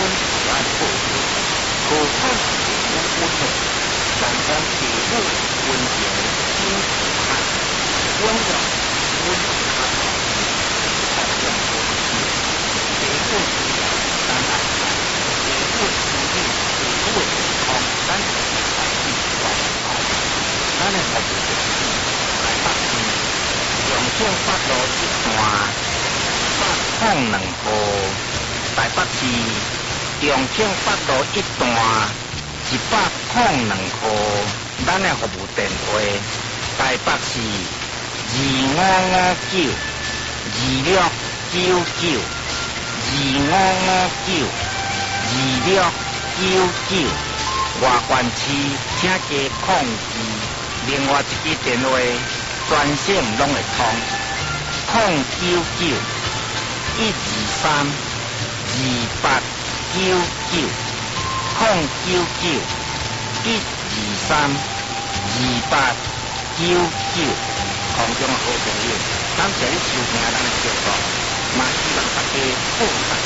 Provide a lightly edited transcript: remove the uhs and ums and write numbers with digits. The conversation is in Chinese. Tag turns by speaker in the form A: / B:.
A: 爱报仇，何况是无温的，常常父母温情心慈爱，温柔温他好意，好用温馨，父母之爱咱爱爱，父母之意父母的健康咱就爱去关怀，咱的服务就是来百姓，用政法路一段102号。台北市中正北路1段102号，咱的服务电话：台北市2559 2699 2559 2699，外县市请加控制，另外一支电话专线拢会通，099 123。2899 099 123 2899，空中好朋友，感谢你收听咱的节目，嘛希望大家好。